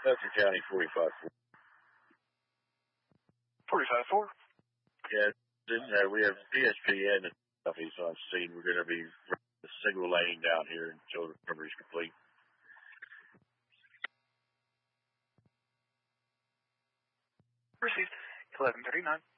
Suffolk County 45-4. 45-4? Yeah, we have PSP and the Southeast on scene. We're going to be the single lane down here until the recovery is complete. Received. 1139.